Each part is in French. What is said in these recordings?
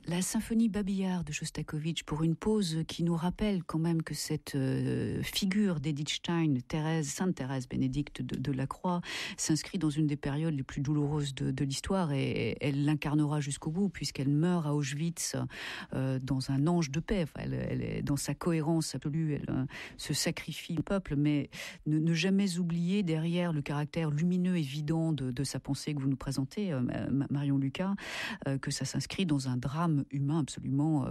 La symphonie Babillard de Shostakovich, pour une pause qui nous rappelle quand même que cette figure d'Edith Stein, Sainte Thérèse Bénédicte de la Croix, s'inscrit dans une des périodes les plus douloureuses de l'histoire, et elle l'incarnera jusqu'au bout, puisqu'elle meurt à Auschwitz dans un ange de paix. Enfin, elle est dans sa cohérence absolue, elle se sacrifie au peuple, mais ne jamais oublier derrière le caractère lumineux, évident de sa pensée que vous nous présentez, Marion Lucas, que ça s'inscrit dans un drame humain absolument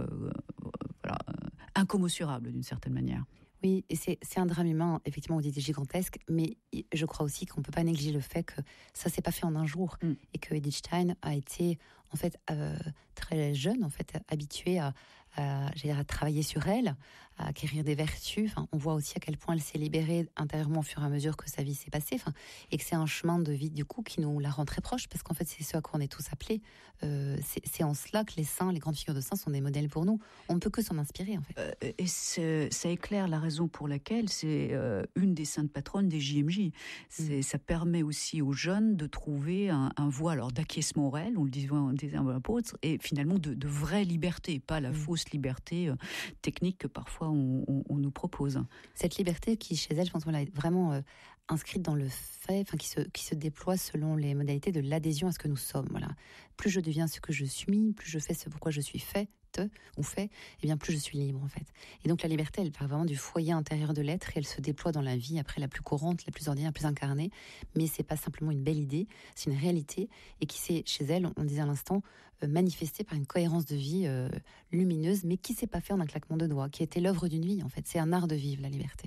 incommensurable d'une certaine manière. Oui, et c'est un drame humain, effectivement, vous dites gigantesque, mais je crois aussi qu'on ne peut pas négliger le fait que ça ne s'est pas fait en un jour, et que Edith Stein a été, en fait, très jeune, en fait, habituée à travailler sur elle, à acquérir des vertus. Enfin, on voit aussi à quel point elle s'est libérée intérieurement au fur et à mesure que sa vie s'est passée, et que c'est un chemin de vie, du coup, qui nous la rend très proche, parce qu'en fait, c'est ce à quoi on est tous appelés. C'est en cela que les saints, les grandes figures de saints sont des modèles pour nous. On ne peut que s'en inspirer, en fait. Et ça éclaire la raison pour laquelle c'est une des saintes patronnes des JMJ. Ça permet aussi aux jeunes de trouver un voie, alors d'acquiescement réel, on le disait à l'apôtre, et finalement de vraie liberté, pas la fausse liberté technique que parfois on nous propose. Cette liberté qui, chez elle, je pense, est vraiment inscrite dans le fait, qui se déploie selon les modalités de l'adhésion à ce que nous sommes. Voilà. Plus je deviens ce que je suis, plus je fais ce pourquoi je suis fait, et bien plus je suis libre, en fait. Et donc la liberté, elle part vraiment du foyer intérieur de l'être, et elle se déploie dans la vie, après la plus courante, la plus ordinaire, la plus incarnée. Mais c'est pas simplement une belle idée, c'est une réalité, et qui s'est, chez elle, on disait à l'instant, manifestée par une cohérence de vie lumineuse, mais qui s'est pas fait en un claquement de doigts, qui était l'œuvre d'une vie, en fait. C'est un art de vivre, la liberté.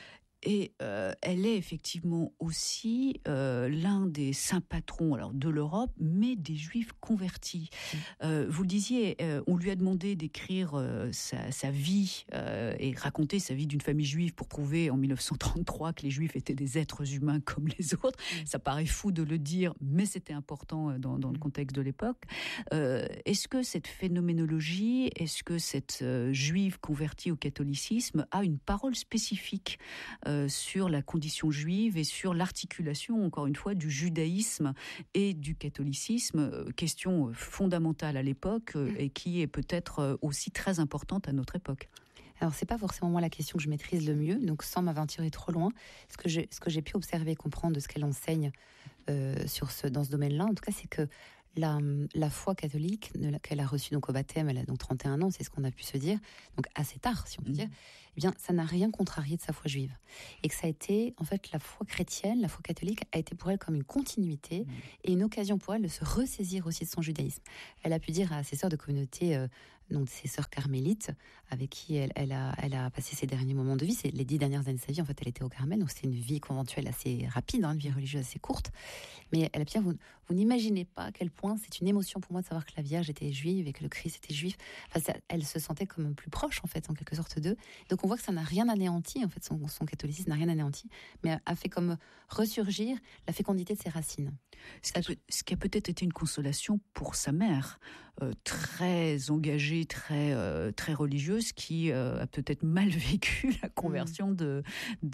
Et elle est effectivement aussi l'un des saints patrons, alors de l'Europe, mais des Juifs convertis. Vous le disiez, on lui a demandé d'écrire sa vie et raconter sa vie d'une famille juive pour prouver en 1933 que les Juifs étaient des êtres humains comme les autres. Ça paraît fou de le dire, mais c'était important dans le contexte de l'époque. Est-ce que cette phénoménologie, est-ce que cette juive convertie au catholicisme a une parole spécifique sur la condition juive et sur l'articulation, encore une fois, du judaïsme et du catholicisme, question fondamentale à l'époque et qui est peut-être aussi très importante à notre époque? Alors, c'est pas forcément moi la question que je maîtrise le mieux, donc sans m'aventurer trop loin, ce que j'ai pu observer et comprendre de ce qu'elle enseigne dans ce domaine-là, en tout cas, c'est que la foi catholique qu'elle a reçue donc au baptême, elle a donc 31 ans, c'est ce qu'on a pu se dire, donc assez tard si on peut dire, eh bien ça n'a rien contrarié de sa foi juive. Et que ça a été, en fait, la foi chrétienne, la foi catholique a été pour elle comme une continuité et une occasion pour elle de se ressaisir aussi de son judaïsme. Elle a pu dire à ses sœurs de communauté, donc ses sœurs carmélites, avec qui elle a passé ses derniers moments de vie, c'est les 10 dernières années de sa vie, en fait elle était au Carmel, donc c'était une vie conventuelle assez rapide, une vie religieuse assez courte, mais elle a pu dire, vous n'imaginez pas à quel point c'est une émotion pour moi de savoir que la Vierge était juive et que le Christ était juif. Enfin, elle se sentait comme plus proche, en fait, en quelque sorte d'eux. Donc on voit que ça n'a rien anéanti, en fait, son catholicisme n'a rien anéanti, mais a fait comme ressurgir la fécondité de ses racines. Ce qui a peut-être été une consolation pour sa mère, très engagée, très religieuse, qui a peut-être mal vécu la conversion de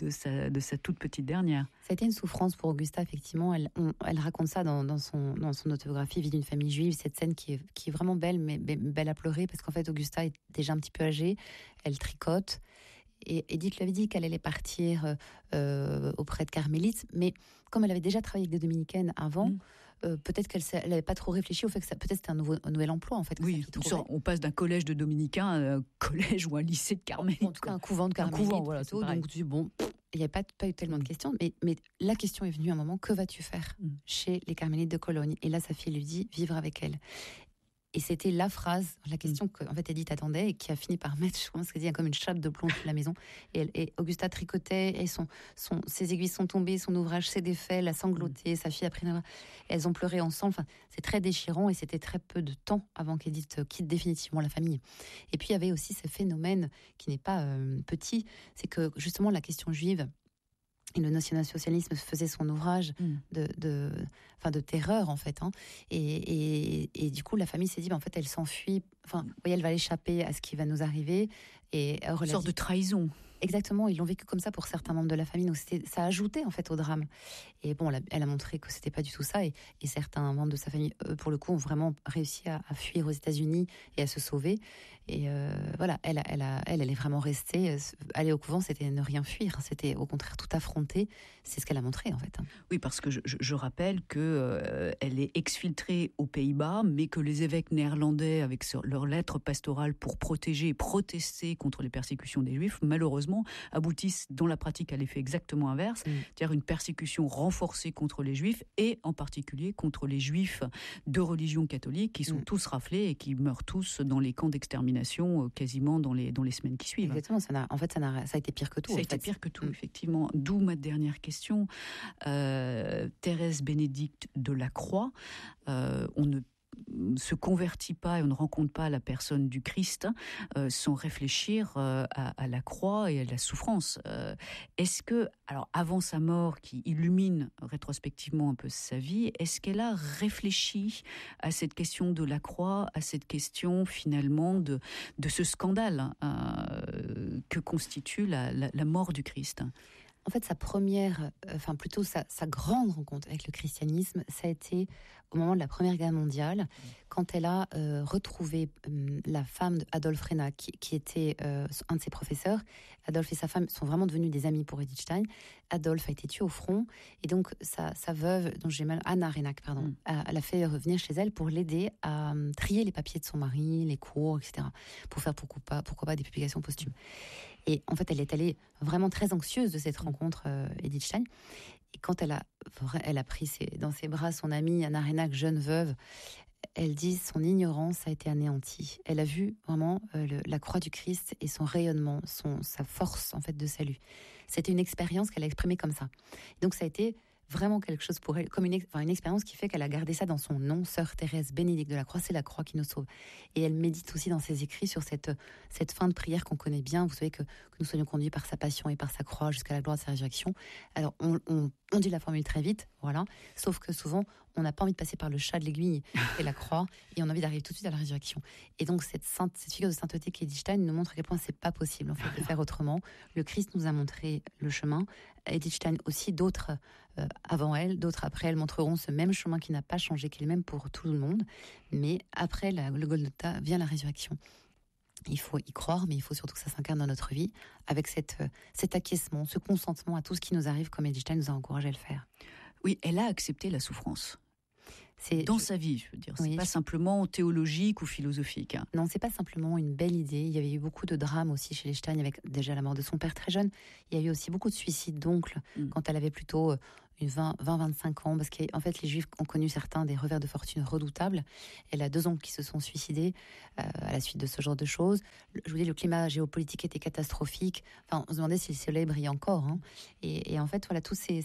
sa toute petite dernière. Ça a été une souffrance pour Augusta, effectivement. Elle raconte ça dans son autobiographie Vie d'une famille juive, cette scène qui est vraiment belle, mais belle à pleurer, parce qu'en fait, Augusta est déjà un petit peu âgée, elle tricote, et Edith lui avait dit qu'elle allait partir auprès de carmélites, mais comme elle avait déjà travaillé avec des dominicaines avant, peut-être qu'elle n'avait pas trop réfléchi au fait que peut-être c'était un nouvel emploi, en fait. Oui, on passe d'un collège de dominicains à un collège ou un lycée de carmélites. En tout cas, un couvent de carmélites. Un couvent, voilà, plutôt, donc tu dis, bon, il n'y a pas eu tellement de questions, mais la question est venue à un moment, que vas-tu faire chez les carmélites de Cologne? Et là, sa fille lui dit, vivre avec elle. Et c'était la question que en fait Edith attendait et qui a fini par mettre, je pense qu'elle dit, comme une chape de plomb sur la maison. Et Augusta tricotait, et ses aiguilles sont tombées, son ouvrage s'est défait, elle a sangloté, sa fille a pris elles ont pleuré ensemble. Enfin, c'est très déchirant et c'était très peu de temps avant qu'Edith quitte définitivement la famille. Et puis il y avait aussi ce phénomène qui n'est pas petit, c'est que justement la question juive, et le national-socialisme faisait son ouvrage de terreur, en fait. Et du coup, la famille s'est dit, en fait, elle s'enfuit. Enfin, vous voyez, elle va échapper à ce qui va nous arriver. Et une sorte de trahison. Exactement, ils l'ont vécu comme ça pour certains membres de la famille, donc ça ajoutait en fait au drame. Et bon, elle a montré que c'était pas du tout ça, et certains membres de sa famille, eux, pour le coup, ont vraiment réussi à fuir aux États-Unis et à se sauver. Et voilà, elle est vraiment restée. Aller au couvent, c'était ne rien fuir, c'était au contraire tout affronter. C'est ce qu'elle a montré en fait. Oui, parce que je rappelle que elle est exfiltrée aux Pays-Bas, mais que les évêques néerlandais, avec leurs lettres pastorales pour protéger et protester contre les persécutions des Juifs, malheureusement aboutissent dans la pratique à l'effet exactement inverse, c'est-à-dire une persécution renforcée contre les Juifs, et en particulier contre les Juifs de religion catholique, qui sont tous raflés et qui meurent tous dans les camps d'extermination quasiment dans les semaines qui suivent. Exactement, ça a été pire que tout. Ça a été pire que tout, effectivement. D'où ma dernière question. Thérèse Bénédicte de la Croix, on ne se convertit pas et on ne rencontre pas la personne du Christ sans réfléchir à la croix et à la souffrance. Est-ce que, alors avant sa mort, qui illumine rétrospectivement un peu sa vie, est-ce qu'elle a réfléchi à cette question de la croix, à cette question finalement de ce scandale que constitue la mort du Christ? En fait, sa première, enfin plutôt sa grande rencontre avec le christianisme, ça a été au moment de la Première Guerre mondiale, quand elle a retrouvé la femme d'Adolf Reinach, qui était un de ses professeurs. Adolf et sa femme sont vraiment devenus des amis pour Edith Stein. Adolf a été tué au front, et donc sa veuve, dont j'ai mal, Anna Reinach, pardon, elle a fait revenir chez elle pour l'aider à trier les papiers de son mari, les cours, etc., pour faire pourquoi pas des publications posthumes. Et en fait, elle est allée vraiment très anxieuse de cette rencontre, Edith Stein. Et quand elle a pris dans ses bras son amie Anna Reinach, jeune veuve, elle dit son ignorance a été anéantie. Elle a vu vraiment la croix du Christ et son rayonnement, sa force en fait de salut. C'était une expérience qu'elle a exprimée comme ça. Et donc ça a été vraiment quelque chose pour elle, comme une expérience qui fait qu'elle a gardé ça dans son nom, Sœur Thérèse Bénédicte de la Croix, c'est la croix qui nous sauve. Et elle médite aussi dans ses écrits sur cette fin de prière qu'on connaît bien. Vous savez que nous soyons conduits par sa passion et par sa croix jusqu'à la gloire de sa résurrection. Alors on dit la formule très vite, voilà. Sauf que souvent on n'a pas envie de passer par le chat de l'aiguille et la croix, et on a envie d'arriver tout de suite à la résurrection. Et donc cette figure de sainteté qu'Edith Stein nous montre à quel point c'est pas possible en fait de faire autrement. Le Christ nous a montré le chemin. Edith Stein aussi, d'autres avant elle, d'autres après elle montreront ce même chemin qui n'a pas changé, qui est le même pour tout le monde. Mais après le Golgotha vient la résurrection. Il faut y croire, mais il faut surtout que ça s'incarne dans notre vie, avec cet acquiescement, ce consentement à tout ce qui nous arrive, comme Edith Stein nous a encouragé à le faire. Oui, elle a accepté la souffrance. Dans sa vie, je veux dire. C'est pas simplement théologique ou philosophique. Non, c'est pas simplement une belle idée. Il y avait eu beaucoup de drames aussi chez les Stein, avec déjà la mort de son père très jeune. Il y a eu aussi beaucoup de suicides d'oncles quand elle avait plutôt 20-25 ans, parce qu'en fait les Juifs ont connu certains des revers de fortune redoutables. Elle a 2 oncles qui se sont suicidés à la suite de ce genre de choses. Je vous dis, le climat géopolitique était catastrophique. Enfin, on se demandait si le soleil brillait encore. Et en fait, voilà, toutes ces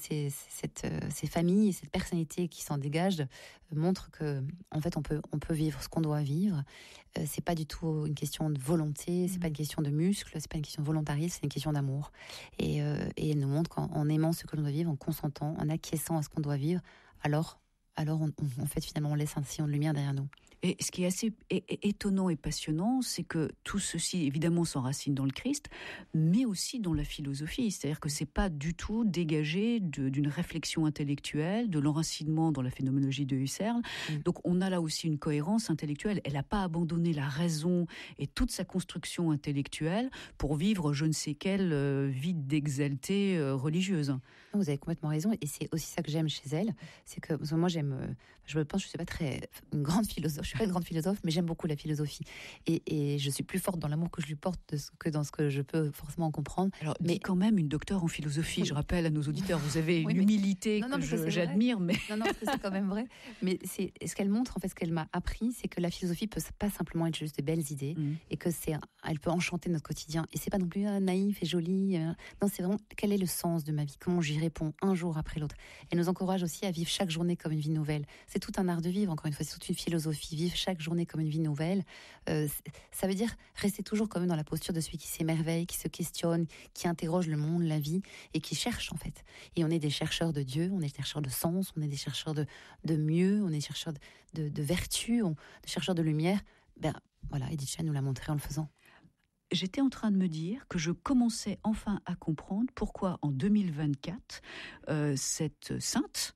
familles et cette personnalité qui s'en dégagent montrent que, en fait, on peut vivre ce qu'on doit vivre. C'est pas du tout une question de volonté, c'est pas une question de muscle, c'est pas une question de volontarisme, c'est une question d'amour. Et elle nous montre qu'en aimant ce que l'on doit vivre, en consentant, en acquiesçant à ce qu'on doit vivre, alors en fait, finalement, on laisse un sillon de lumière derrière nous. Et ce qui est assez étonnant et passionnant, c'est que tout ceci, évidemment, s'enracine dans le Christ, mais aussi dans la philosophie. C'est-à-dire que c'est pas du tout dégagé d'une réflexion intellectuelle, de l'enracinement dans la phénoménologie de Husserl. Donc on a là aussi une cohérence intellectuelle. Elle n'a pas abandonné la raison et toute sa construction intellectuelle pour vivre je ne sais quelle vie d'exaltée religieuse. Vous avez complètement raison, et c'est aussi ça que j'aime chez elle. C'est que moi, je pense que je suis pas une grande philosophe. Je suis pas une grande philosophe, mais j'aime beaucoup la philosophie. Et je suis plus forte dans l'amour que je lui porte que dans ce que je peux forcément en comprendre. Alors, mais quand même une docteure en philosophie. Je rappelle à nos auditeurs, vous avez une humilité que j'admire, mais non, parce que c'est quand même vrai. Mais c'est ce qu'elle montre, en fait, ce qu'elle m'a appris, c'est que la philosophie peut pas simplement être juste de belles idées, et que elle peut enchanter notre quotidien. Et c'est pas non plus naïf et joli. Non, c'est vraiment quel est le sens de ma vie, comment j'y réponds un jour après l'autre. Elle nous encourage aussi à vivre chaque journée comme une vie nouvelle. C'est tout un art de vivre, encore une fois, c'est toute une philosophie. Vivre chaque journée comme une vie nouvelle, ça veut dire rester toujours quand même dans la posture de celui qui s'émerveille, qui se questionne, qui interroge le monde, la vie, et qui cherche en fait. Et on est des chercheurs de Dieu, on est des chercheurs de sens, on est des chercheurs de mieux, on est des chercheurs de vertu, des chercheurs de lumière. Ben voilà, Edith Stein nous l'a montré en le faisant. j'étais en train de me dire que je commençais enfin à comprendre pourquoi en 2024, cette sainte,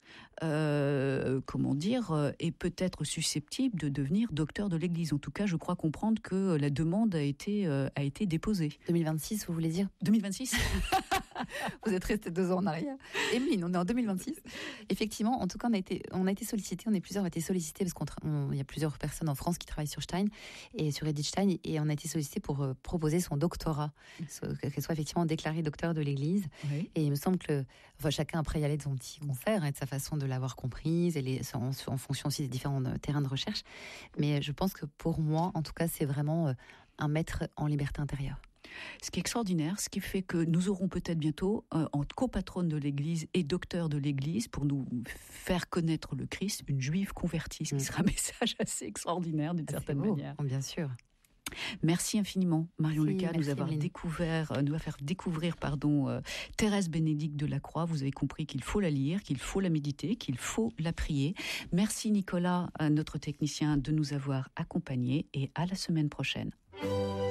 est peut-être susceptible de devenir docteur de l'Église. En tout cas, je crois comprendre que la demande a été déposée. 2026, vous voulez dire? 2026 Vous êtes resté 2 ans en arrière. Emeline, on est en 2026. Effectivement, en tout cas, on a été sollicités, on est plusieurs, on a été sollicités parce qu'il y a plusieurs personnes en France qui travaillent sur Stein et sur Edith Stein, et on a été sollicités pour proposer son doctorat, qu'elle soit effectivement déclarée docteur de l'Église. Oui. Et il me semble que chacun après y allait de son petit concert et de sa façon de l'avoir comprise, et en fonction aussi des différents terrains de recherche. Mais je pense que pour moi, en tout cas, c'est vraiment un maître en liberté intérieure. Ce qui est extraordinaire, ce qui fait que nous aurons peut-être bientôt, en copatronne de l'Église et docteur de l'Église, pour nous faire connaître le Christ, une juive convertie, ce qui sera un message assez extraordinaire d'une certaine manière. Bien sûr. Merci infiniment, Marion Lucas, de nous avoir Emeline. faire découvrir Thérèse Bénédicte de la Croix. Vous avez compris qu'il faut la lire, qu'il faut la méditer, qu'il faut la prier. Merci Nicolas, notre technicien, de nous avoir accompagnés, et à la semaine prochaine.